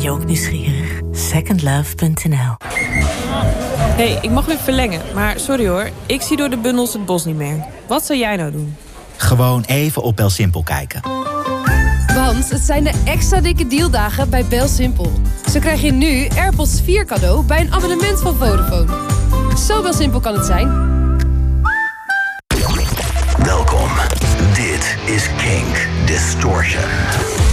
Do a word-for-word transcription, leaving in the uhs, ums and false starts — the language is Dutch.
je ook nieuwsgierig? second love punt n l. Hey, ik mag weer verlengen, maar sorry hoor. Ik zie door de bundels het bos niet meer. Wat zou jij nou doen? Gewoon even op BelSimpel kijken. Want het zijn de extra dikke dealdagen bij BelSimpel. Zo krijg je nu AirPods vier cadeau bij een abonnement van Vodafone. Zo BelSimpel kan het zijn. Welkom. Dit is Kink Distortion.